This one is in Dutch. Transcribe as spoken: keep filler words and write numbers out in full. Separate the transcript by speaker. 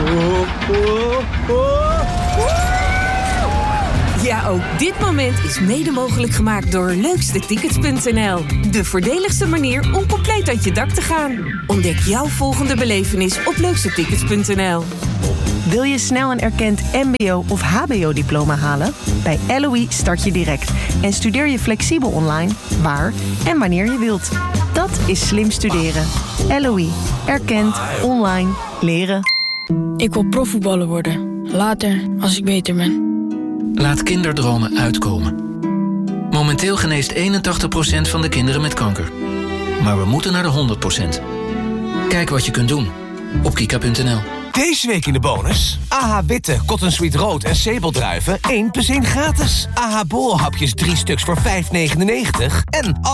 Speaker 1: Ja, ook dit moment is mede mogelijk gemaakt door leukstetickets punt n l. De voordeligste manier om compleet uit je dak te gaan. Ontdek jouw volgende belevenis op leukstetickets punt n l.
Speaker 2: Wil je snel een erkend mbo of hbo-diploma halen? Bij L O E start je direct en studeer je flexibel online, waar en wanneer je wilt. Dat is slim studeren. L O E. Erkend, online, leren.
Speaker 3: Ik wil profvoetballer worden. Later, als ik beter ben.
Speaker 4: Laat kinderdromen uitkomen. Momenteel geneest eenentachtig procent van de kinderen met kanker. Maar we moeten naar de honderd procent. Kijk wat je kunt doen op kika punt n l.
Speaker 5: Deze week in de bonus. A H Witte, Cotton Sweet Rood en Sebeldruiven één plus één gratis. A H Bolhapjes drie stuks voor vijf negenennegentig. En